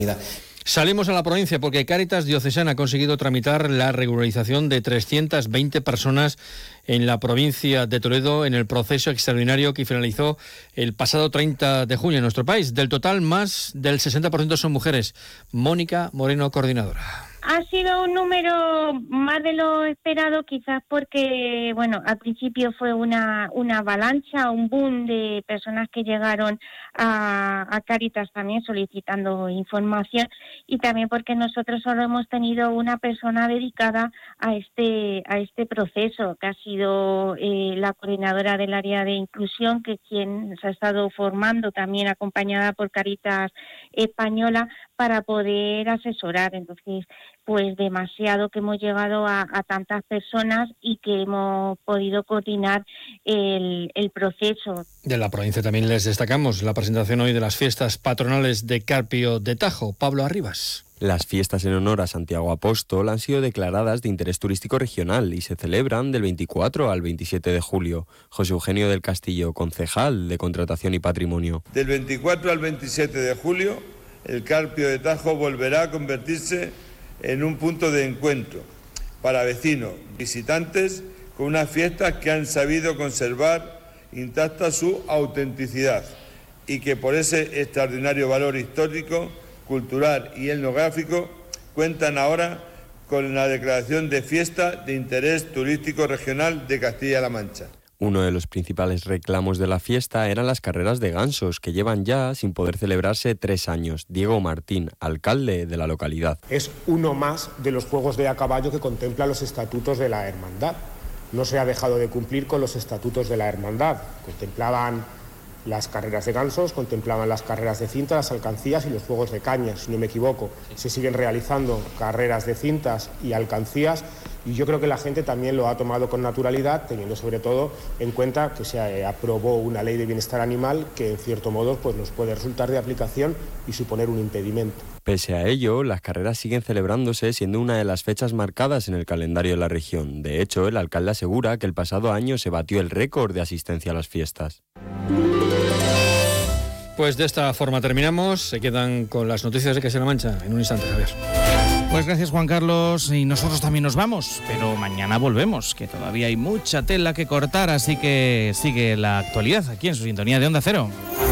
Salimos a la provincia porque Cáritas Diocesana ha conseguido tramitar la regularización de 320 personas en la provincia de Toledo en el proceso extraordinario que finalizó el pasado 30 de junio en nuestro país. Del total, más del 60% son mujeres. Mónica Moreno, coordinadora. Ha sido un número más de lo esperado, quizás porque, al principio fue una avalancha, un boom de personas que llegaron a Cáritas también solicitando información, y también porque nosotros solo hemos tenido una persona dedicada a este proceso, que ha sido la coordinadora del área de inclusión, que es quien se ha estado formando, también acompañada por Cáritas Española, para poder asesorar. Entonces, pues demasiado que hemos llegado a tantas personas y que hemos podido coordinar el proceso. De la provincia también les destacamos la presentación hoy de las fiestas patronales de Carpio de Tajo. Pablo Arribas. Las fiestas en honor a Santiago Apóstol han sido declaradas de interés turístico regional y se celebran del 24 al 27 de julio. José Eugenio del Castillo, concejal de Contratación y Patrimonio. Del 24 al 27 de julio, el Carpio de Tajo volverá a convertirse en un punto de encuentro para vecinos, visitantes, con unas fiestas que han sabido conservar intacta su autenticidad y que por ese extraordinario valor histórico, cultural y etnográfico cuentan ahora con la declaración de fiesta de interés turístico regional de Castilla-La Mancha. Uno de los principales reclamos de la fiesta eran las carreras de gansos, que llevan ya sin poder celebrarse 3 años. Diego Martín, alcalde de la localidad. Es uno más de los juegos de a caballo que contempla los estatutos de la hermandad. No se ha dejado de cumplir con los estatutos de la hermandad. Contemplaban las carreras de gansos, contemplaban las carreras de cinta, las alcancías y los juegos de cañas, si no me equivoco. Se siguen realizando carreras de cintas y alcancías, y yo creo que la gente también lo ha tomado con naturalidad, teniendo sobre todo en cuenta que se aprobó una ley de bienestar animal que en cierto modo pues nos puede resultar de aplicación y suponer un impedimento. Pese a ello, las carreras siguen celebrándose, siendo una de las fechas marcadas en el calendario de la región. De hecho, el alcalde asegura que el pasado año se batió el récord de asistencia a las fiestas. Pues de esta forma terminamos. Se quedan con las noticias de Castilla-La Mancha en un instante, Javier. Pues gracias, Juan Carlos, y nosotros también nos vamos, pero mañana volvemos, que todavía hay mucha tela que cortar, así que sigue la actualidad aquí en su sintonía de Onda Cero.